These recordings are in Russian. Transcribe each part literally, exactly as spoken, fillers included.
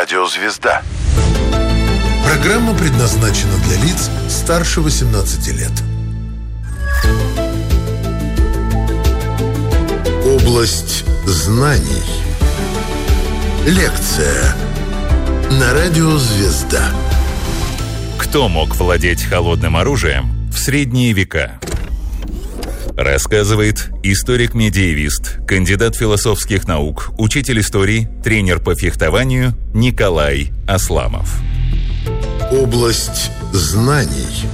Радио «Звезда». Программа предназначена для лиц старше восемнадцати лет. Область знаний. Лекция на Радио «Звезда». Кто мог владеть холодным оружием в средние века? Рассказывает историк-медиевист, кандидат философских наук, учитель истории, тренер по фехтованию Николай Асламов. Область знаний.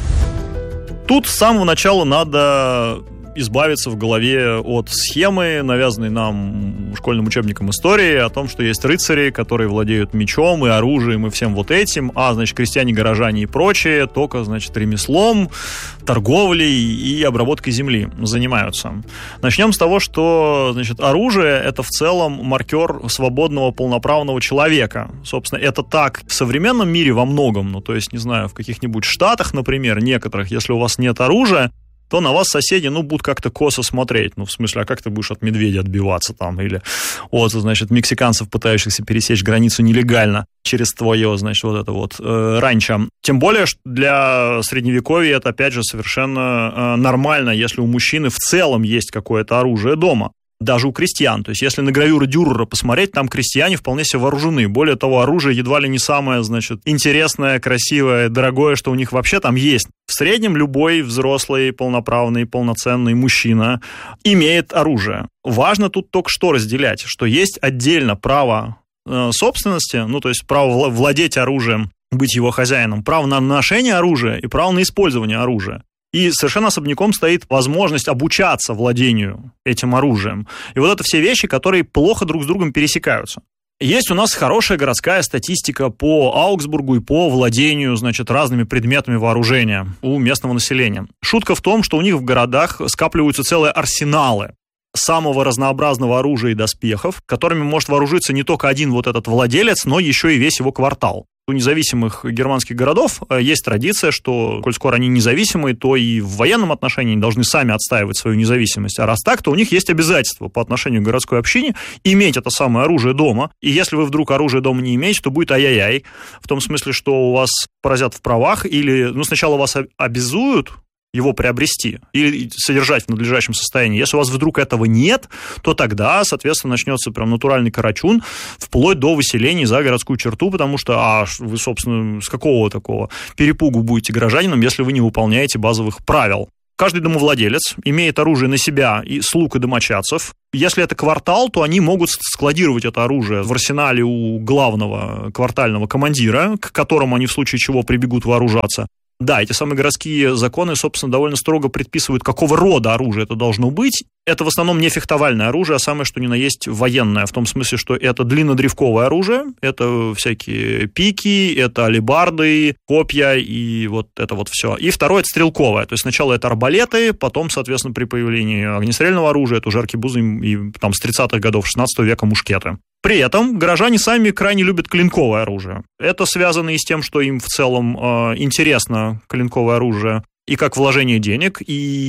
Тут с самого начала надо избавиться в голове от схемы, навязанной нам школьным учебником истории, о том, что есть рыцари, которые владеют мечом и оружием и всем вот этим, а, значит, крестьяне, горожане и прочее только, значит, ремеслом, торговлей и обработкой земли занимаются. Начнем с того, что, значит, оружие — это в целом маркер свободного, полноправного человека. Собственно, это так в современном мире во многом, ну, то есть, не знаю, в каких-нибудь штатах, например, некоторых, если у вас нет оружия, то на вас соседи, ну, будут как-то косо смотреть. Ну, в смысле, а как ты будешь от медведя отбиваться там? Или от, значит, мексиканцев, пытающихся пересечь границу нелегально через твое, значит, вот это вот э, ранчо. Тем более, что для Средневековья это, опять же, совершенно э, нормально, если у мужчины в целом есть какое-то оружие дома. Даже у крестьян. То есть, если на гравюры Дюрера посмотреть, там крестьяне вполне себе вооружены. Более того, оружие едва ли не самое, значит, интересное, красивое, дорогое, что у них вообще там есть. В среднем любой взрослый, полноправный, полноценный мужчина имеет оружие. Важно тут только что разделять, что есть отдельно право э, собственности, ну, то есть право владеть оружием, быть его хозяином, право на ношение оружия и право на использование оружия. И совершенно особняком стоит возможность обучаться владению этим оружием. И вот это все вещи, которые плохо друг с другом пересекаются. Есть у нас хорошая городская статистика по Аугсбургу и по владению, значит, разными предметами вооружения у местного населения. Шутка в том, что у них в городах скапливаются целые арсеналы самого разнообразного оружия и доспехов, которыми может вооружиться не только один вот этот владелец, но еще и весь его квартал. У независимых германских городов есть традиция, что, коль скоро они независимые, то и в военном отношении они должны сами отстаивать свою независимость. А раз так, то у них есть обязательство по отношению к городской общине иметь это самое оружие дома. И если вы вдруг оружие дома не имеете, то будет ай-яй-яй. В том смысле, что у вас поразят в правах или, ну, сначала вас обязуют его приобрести или содержать в надлежащем состоянии. Если у вас вдруг этого нет, то тогда, соответственно, начнется прям натуральный карачун, вплоть до выселения за городскую черту, потому что, а вы, собственно, с какого такого перепугу будете горожанином, если вы не выполняете базовых правил? Каждый домовладелец имеет оружие на себя и слуг и домочадцев. Если это квартал, то они могут складировать это оружие в арсенале у главного квартального командира, к которому они в случае чего прибегут вооружаться. Да, эти самые городские законы, собственно, довольно строго предписывают, какого рода оружие это должно быть. Это в основном не фехтовальное оружие, а самое что ни на есть военное, в том смысле, что это длиннодревковое оружие, это всякие пики, это алебарды, копья и вот это вот все. И второе — это стрелковое, то есть сначала это арбалеты, потом, соответственно, при появлении огнестрельного оружия, это уже аркебузы и там с тридцатых годов шестнадцатого века мушкеты. При этом горожане сами крайне любят клинковое оружие. Это связано и с тем, что им в целом э, интересно клинковое оружие и как вложение денег,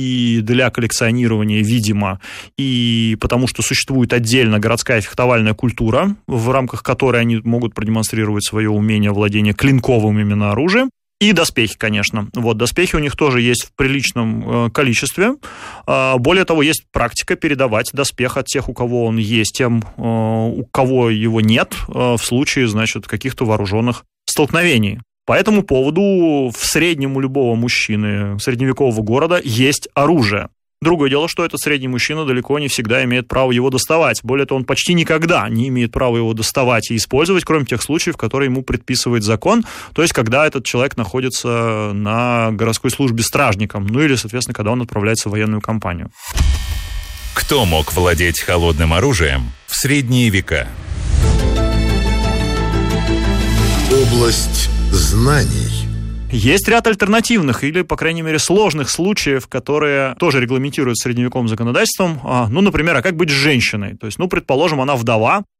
и для коллекционирования, видимо, и потому что существует отдельно городская фехтовальная культура, в рамках которой они могут продемонстрировать свое умение владения клинковым именно оружием. И доспехи, конечно. Вот, доспехи у них тоже есть в приличном э, количестве. Э, более того, есть практика передавать доспех от тех, у кого он есть, тем, э, у кого его нет, э, в случае, значит, каких-то вооруженных столкновений. По этому поводу в среднем у любого мужчины средневекового города есть оружие. Другое дело, что этот средний мужчина далеко не всегда имеет право его доставать. Более того, он почти никогда не имеет права его доставать и использовать, кроме тех случаев, которые ему предписывает закон, то есть когда этот человек находится на городской службе стражником, ну или, соответственно, когда он отправляется в военную кампанию. Кто мог владеть холодным оружием в средние века? Область знаний. Есть ряд альтернативных или, по крайней мере, сложных случаев, которые тоже регламентируют средневековым законодательством. Ну, например, а как быть с женщиной? То есть, ну, предположим, она вдова,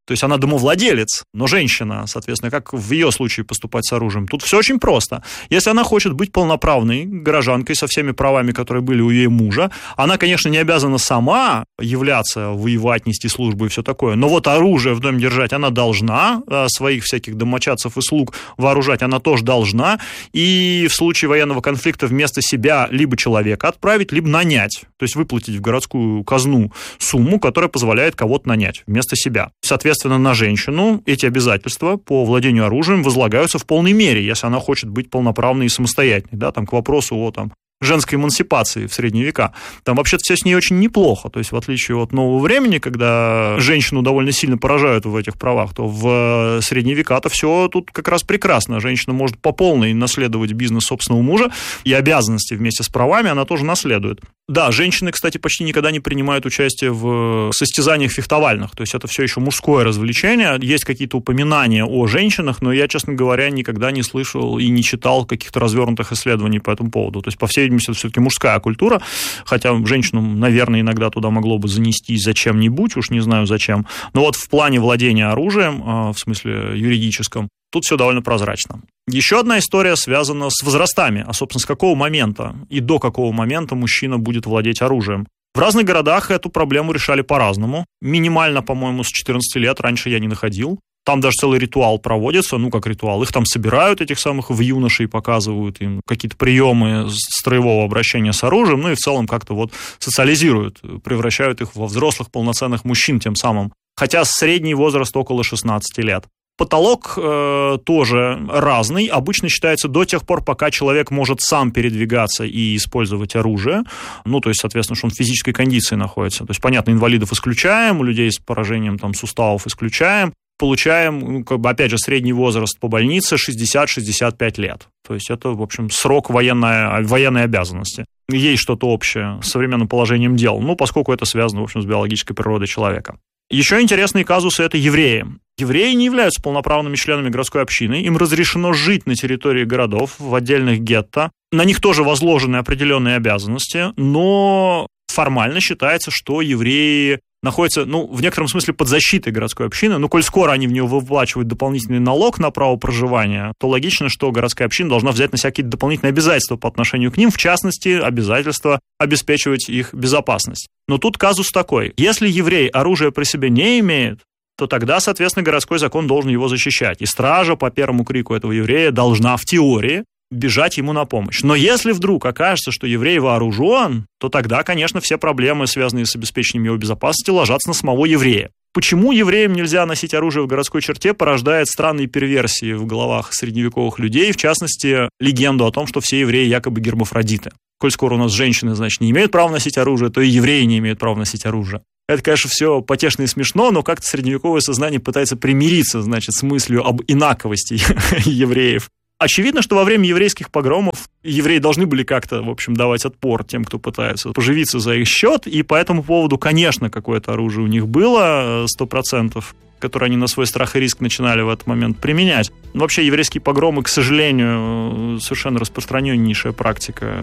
То есть она домовладелец, но женщина, соответственно, как в ее случае поступать с оружием? Тут все очень просто. Если она хочет быть полноправной горожанкой со всеми правами, которые были у ее мужа, она, конечно, не обязана сама являться, воевать, нести службу и все такое, но вот оружие в доме держать она должна, своих всяких домочадцев и слуг вооружать она тоже должна, и в случае военного конфликта вместо себя либо человека отправить, либо нанять, то есть выплатить в городскую казну сумму, которая позволяет кого-то нанять вместо себя. Соответственно, на женщину эти обязательства по владению оружием возлагаются в полной мере, если она хочет быть полноправной и самостоятельной, да, там, к вопросу о там, женской эмансипации в средние века. Там вообще-то все с ней очень неплохо. То есть, в отличие от нового времени, когда женщину довольно сильно поражают в этих правах, то в средние века-то все тут как раз прекрасно. Женщина может по полной наследовать бизнес собственного мужа, и обязанности вместе с правами она тоже наследует. Да, женщины, кстати, почти никогда не принимают участие в состязаниях фехтовальных. То есть, это все еще мужское развлечение. Есть какие-то упоминания о женщинах, но я, честно говоря, никогда не слышал и не читал каких-то развернутых исследований по этому поводу. То есть, по всей это все-таки мужская культура, хотя женщину, наверное, иногда туда могло бы занести зачем-нибудь, уж не знаю зачем, но вот в плане владения оружием, в смысле юридическом, тут все довольно прозрачно. Еще одна история связана с возрастами, а, собственно, с какого момента и до какого момента мужчина будет владеть оружием. В разных городах эту проблему решали по-разному. Минимально, по-моему, с четырнадцати лет, раньше я не находил. Там даже целый ритуал проводится, ну, как ритуал. Их там собирают, этих самых в юношей, показывают им какие-то приемы строевого обращения с оружием, ну, и в целом как-то вот социализируют, превращают их во взрослых полноценных мужчин тем самым. Хотя средний возраст около шестнадцати лет. Потолок э, тоже разный. Обычно считается до тех пор, пока человек может сам передвигаться и использовать оружие. Ну, то есть, соответственно, что он в физической кондиции находится. То есть, понятно, инвалидов исключаем, у людей с поражением там, суставов исключаем. Получаем, ну, как бы, опять же, средний возраст по больнице шестьдесят-шестьдесят пять лет. То есть это, в общем, срок военной, военной обязанности. Есть что-то общее с современным положением дел, ну, поскольку это связано, в общем, с биологической природой человека. Еще интересные казусы – это евреи. Евреи не являются полноправными членами городской общины, им разрешено жить на территории городов, в отдельных гетто. На них тоже возложены определенные обязанности, но формально считается, что евреи находятся, ну, в некотором смысле под защитой городской общины, но коль скоро они в нее выплачивают дополнительный налог на право проживания, то логично, что городская община должна взять на себя какие-то дополнительные обязательства по отношению к ним, в частности, обязательства обеспечивать их безопасность. Но тут казус такой. Если еврей оружие при себе не имеет, то тогда, соответственно, городской закон должен его защищать. И стража по первому крику этого еврея должна в теории бежать ему на помощь. Но если вдруг окажется, что еврей вооружен, то тогда, конечно, все проблемы, связанные с обеспечением его безопасности, ложатся на самого еврея. Почему евреям нельзя носить оружие в городской черте, порождает странные перверсии в головах средневековых людей, в частности, легенду о том, что все евреи якобы гермафродиты. Коль скоро у нас женщины, значит, не имеют права носить оружие, то и евреи не имеют права носить оружие. Это, конечно, все потешно и смешно, но как-то средневековое сознание пытается примириться, значит, с мыслью об инаковости евреев. Очевидно, что во время еврейских погромов евреи должны были как-то, в общем, давать отпор тем, кто пытается поживиться за их счет, и по этому поводу, конечно, какое-то оружие у них было, сто процентов, которое они на свой страх и риск начинали в этот момент применять. Но вообще еврейские погромы, к сожалению, совершенно распространеннейшая практика